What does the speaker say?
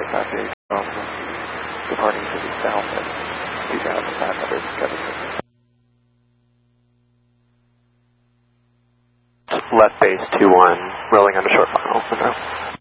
traffic from departing to the south at 2,500 Left base 21, rolling on a short final.